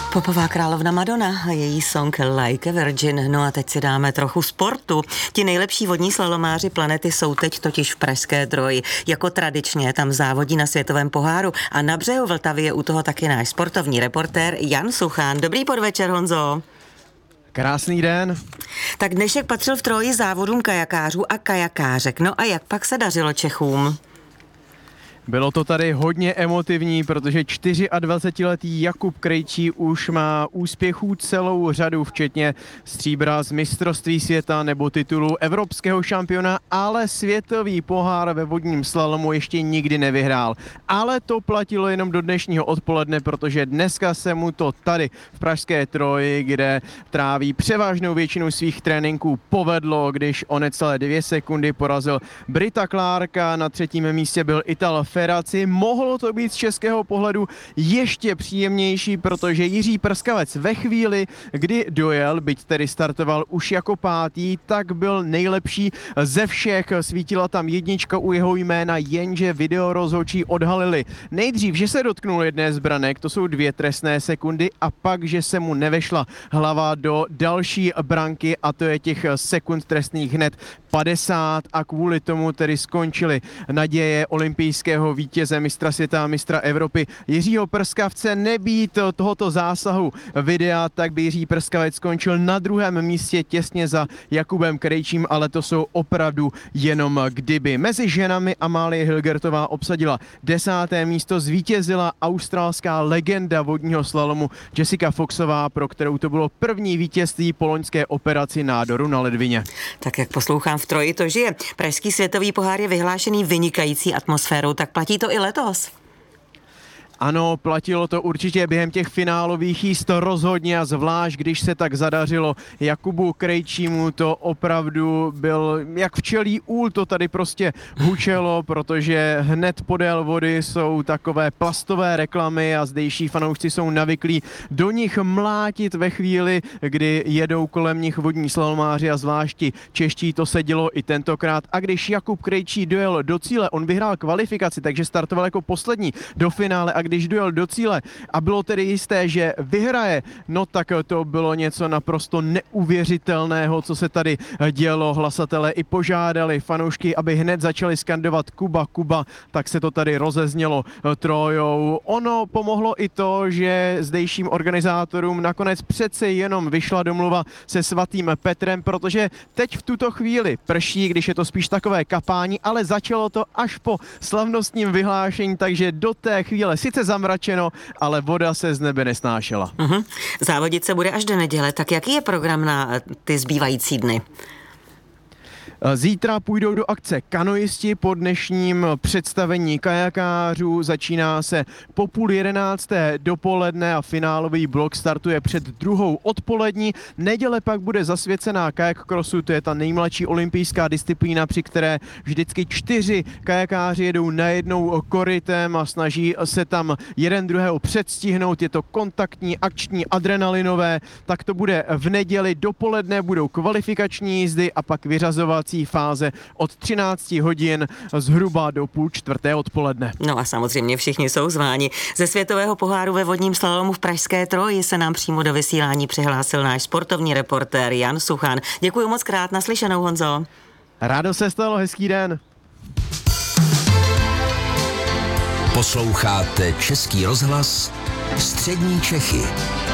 Popová královna Madonna a její song Like a Virgin. No a teď si dáme trochu sportu. Ti nejlepší vodní slalomáři planety jsou teď totiž v pražské Troji. Jako tradičně tam závodí na světovém poháru a na břehu Vltavy je u toho taky náš sportovní reportér Jan Suchán. Dobrý podvečer, Honzo. Krásný den. Tak dnešek patřil v Troji závodům kajakářů a kajakářek. No a jak pak se dařilo Čechům? Bylo to tady hodně emotivní, protože 24letý Jakub Krejčí už má úspěchů celou řadu, včetně stříbra z mistrovství světa nebo titulu evropského šampiona, ale světový pohár ve vodním slalomu ještě nikdy nevyhrál. Ale to platilo jenom do dnešního odpoledne, protože dneska se mu to tady v pražské Troji, kde tráví převážnou většinu svých tréninků, povedlo, když o necelé 2 sekundy porazil Brita Clarka, na 3. místě byl Ital Ferraci. Mohlo to být z českého pohledu ještě příjemnější, protože Jiří Prskavec ve chvíli, kdy dojel, byť tedy startoval už jako 5., tak byl nejlepší ze všech. Svítila tam 1 u jeho jména, jenže videorozhodčí odhalili nejdřív, že se dotknul jedné z branek, to jsou 2 trestné sekundy, a pak, že se mu nevešla hlava do další branky, a to je těch sekund trestných hned 50, a kvůli tomu tedy skončily naděje olympijského vítěze, mistra světa a mistra Evropy Jiřího Prskavce. Nebýt tohoto zásahu videa, tak by Jiří Prskavec skončil na 2. místě těsně za Jakubem Krejčím, ale to jsou opravdu jenom kdyby. Mezi ženami Amálie Hilgertová obsadila 10. místo, zvítězila australská legenda vodního slalomu Jessica Foxová, pro kterou to bylo první vítězství po loňské operaci nádoru na ledvině. Tak jak poslouchám, v Troji to žije. Pražský světový pohár je vyhlášený vynikající atmosférou, tak platí to i letos? Ano, platilo to určitě během těch finálových jízd rozhodně, a zvlášť, když se tak zadařilo Jakubu Krejčímu, to opravdu byl jak včelí úl, to tady prostě hučelo, protože hned podél vody jsou takové plastové reklamy a zdejší fanoušci jsou navyklí do nich mlátit ve chvíli, kdy jedou kolem nich vodní slalomáři, a zvlášť čeští. To se dělo i tentokrát. A když Jakub Krejčí dojel do cíle, on vyhrál kvalifikaci, takže startoval jako poslední do finále, a když dojel do cíle a bylo tedy jisté, že vyhraje, no tak to bylo něco naprosto neuvěřitelného, co se tady dělo. Hlasatelé i požádali fanoušky, aby hned začali skandovat Kuba, Kuba, tak se to tady rozeznělo Trojou. Ono pomohlo i to, že zdejším organizátorům nakonec přece jenom vyšla domluva se svatým Petrem, protože teď v tuto chvíli prší, když je to spíš takové kapání, ale začalo to až po slavnostním vyhlášení, takže do té chvíle sice zamračeno, ale voda se z nebe nesnášela. Závodit se bude až do neděle, tak jaký je program na ty zbývající dny? Zítra půjdou do akce kanoisti po dnešním představení kajakářů. Začíná se po 10:30 dopoledne a finálový blok startuje před 2. odpolední. Neděle pak bude zasvěcená kajak crossu, to je ta nejmladší olympijská disciplína, při které vždycky 4 kajakáři jedou najednou korytem a snaží se tam jeden druhého předstihnout. Je to kontaktní, akční, adrenalinové. Tak to bude v neděli. Dopoledne budou kvalifikační jízdy a pak vyřazovací fáze od 13 hodin zhruba do 3:30 odpoledne. No a samozřejmě všichni jsou zváni. Ze světového poháru ve vodním slalomu v pražské Troji se nám přímo do vysílání přihlásil náš sportovní reportér Jan Suchán. Děkuji moc krát, naslyšenou, Honzo. Rádo se stalo, hezký den. Posloucháte Český rozhlas Střední Čechy.